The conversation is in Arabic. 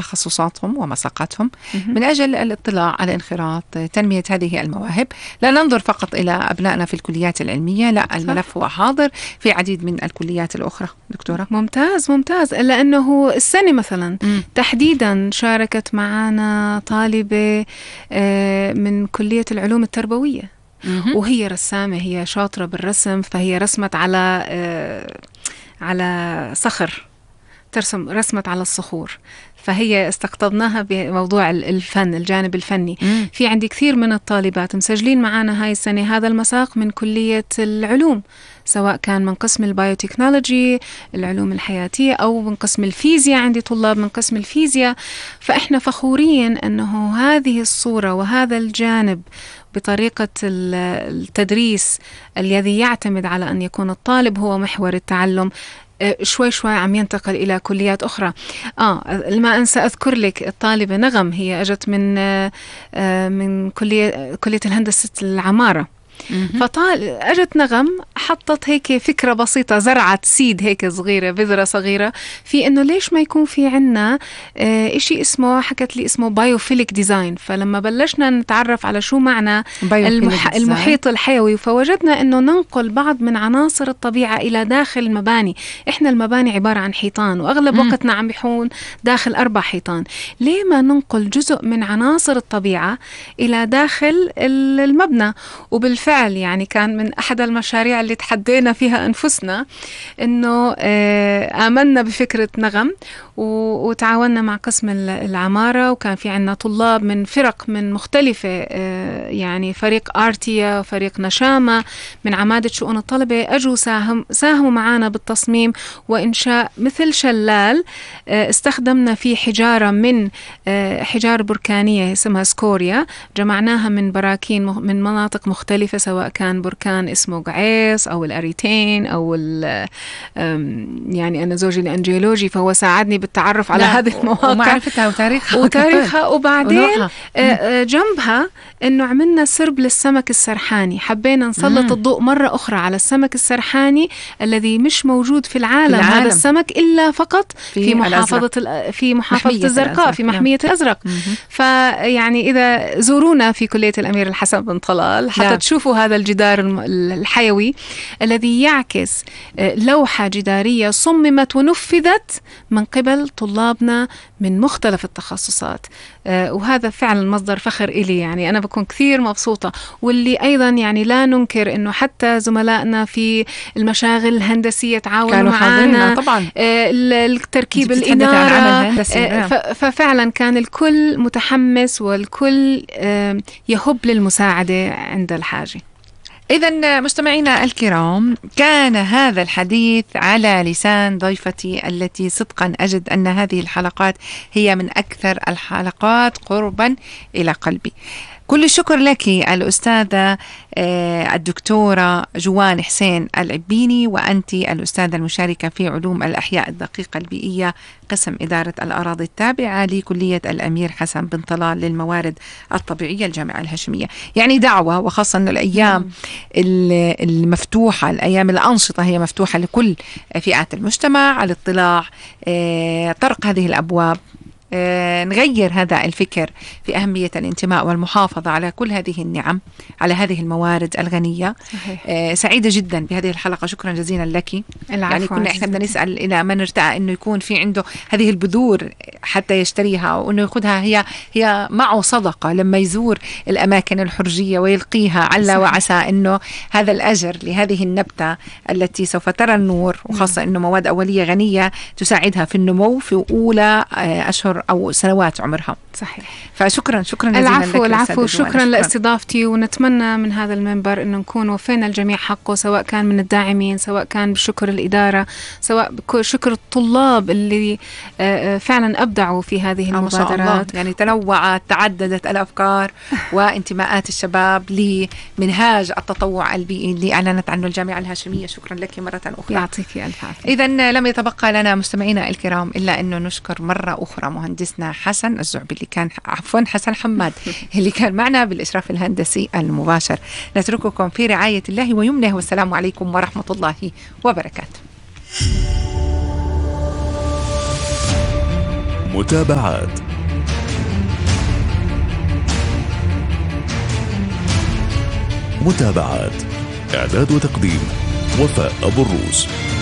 تخصصاتهم ومساقاتهم من أجل الاطلاع على انخراط تنمية هذه المواهب. لا ننظر فقط إلى أبنائنا في الكليات العلمية، لا، الملف هو حاضر في عديد من الكليات الأخرى. دكتورة ممتاز ممتاز. إلا أنه السنة مثلا تحديدا شاركت معنا طالبة من كلية العلوم التربوية، وهي رسامة، هي شاطرة بالرسم، فهي رسمت على صخر، رسمت على الصخور، فهي استقطبناها بموضوع الفن، الجانب الفني. في عندي كثير من الطالبات مسجلين معنا هاي السنة هذا المساق من كلية العلوم، سواء كان من قسم البايوتكنولوجي، العلوم الحياتية، أو من قسم الفيزياء. عندي طلاب من قسم الفيزياء. فإحنا فخورين أنه هذه الصورة وهذا الجانب بطريقة التدريس الذي يعتمد على أن يكون الطالب هو محور التعلم شوي شوي عم ينتقل إلى كليات أخرى. ما أنسى أذكر لك الطالبة نغم، هي أجت من كلية الهندسة العمارة. أجت نغم حطت هيك فكرة بسيطة، زرعت سيد هيك صغيرة، بذرة صغيرة، في إنه ليش ما يكون في عنا إشي اسمه، حكت لي اسمه بايوفيليك ديزاين. فلما بلشنا نتعرف على شو معنى المحيط الحيوي، فوجدنا إنه ننقل بعض من عناصر الطبيعة إلى داخل المباني. إحنا المباني عبارة عن حيطان، وأغلب وقتنا عم بيحون داخل 4 حيطان. ليه ما ننقل جزء من عناصر الطبيعة إلى داخل المبنى؟ وبالفعل يعني كان من أحد المشاريع اللي تحدينا فيها أنفسنا إنه آمنا بفكرة نغم، وتعاوننا مع قسم العمارة، وكان في عنا طلاب من فرق من مختلفة، يعني فريق آرتيا وفريق نشامة من عمادة شؤون الطلبة، أجوا ساهموا معنا بالتصميم وإنشاء مثل شلال. استخدمنا فيه حجارة من حجار بركانية اسمها سكوريا، جمعناها من براكين من مناطق مختلفة، سواء كان بركان اسمه قعيص أو الأريتين أو يعني أنا زوجي الأنجيولوجي، فهو ساعدني بالتعرف على هذه المواقع ومعرفتها وتاريخها وبعدين جنبها إنه عملنا سرب للسمك السرحاني. حبينا نسلط الضوء مرة أخرى على السمك السرحاني الذي مش موجود في العالم. هذا السمك إلا فقط في محافظة الزرقاء، في محمية الأزرق. فيعني إذا زورونا في كلية الأمير الحسن بن طلال حتى تشوفوا هذا الجدار الحيوي الذي يعكس لوحة جدارية صممت ونفذت من قبل طلابنا من مختلف التخصصات. وهذا فعلا مصدر فخر إلي، يعني أنا بكون كثير مبسوطة. واللي أيضا يعني لا ننكر أنه حتى زملائنا في المشاغل الهندسية تعاونوا معنا طبعا التركيب الإنارة، ففعلا كان الكل متحمس والكل يهب للمساعدة عند الحاجة. إذن مستمعينا الكرام، كان هذا الحديث على لسان ضيفتي التي صدقا أجد أن هذه الحلقات هي من أكثر الحلقات قربا إلى قلبي. كل الشكر لك الأستاذة الدكتورة جوان حسين العبيني، وأنت الأستاذة المشاركة في علوم الأحياء الدقيقة البيئية قسم إدارة الأراضي التابعة لكلية الأمير حسن بن طلال للموارد الطبيعية الجامعة الهاشمية. يعني دعوة، وخاصة أن الأيام المفتوحة، الأيام الأنشطة هي مفتوحة لكل فئات المجتمع على الاطلاع، طرق هذه الأبواب، نغير هذا الفكر في أهمية الانتماء والمحافظة على كل هذه النعم، على هذه الموارد الغنية. سعيدة جدا بهذه الحلقة، شكرا جزيلا لك. يعني كنا إحنا بدنا نسأل إلى من ارتأى إنه يكون في عنده هذه البذور حتى يشتريها، وإنه يأخذها هي معه صدقة لما يزور الأماكن الحرجية ويلقيها، على وعسى إنه هذا الأجر لهذه النبتة التي سوف ترى النور، وخاصة إنه مواد أولية غنية تساعدها في النمو في أولى أشهر أو سنوات عمرها. صحيح. فشكرا جزيلا لك. العفو، شكرا لاستضافتي، ونتمنى من هذا المنبر أنه نكون وفينا الجميع حقه، سواء كان من الداعمين، سواء كان بشكر الإدارة، سواء بشكر الطلاب اللي فعلا أبدعوا في هذه المبادرات. يعني تنوعت، تعددت الأفكار وانتماءات الشباب لمنهاج التطوع البيئي اللي أعلنت عنه الجامعة الهاشمية. شكرا لك مرة أخرى. يعطيك ألف عافية. إذن لم يتبقى لنا مستمعينا الكرام إلا أنه نشكر مرة أخرى مهندسنا حسن الزعبي اللي كان حسن حماد اللي كان معنا بالإشراف الهندسي المباشر. نترككم في رعاية الله ويمنه، والسلام عليكم ورحمة الله وبركاته. متابعات. إعداد وتقديم وفاء أبو الروس.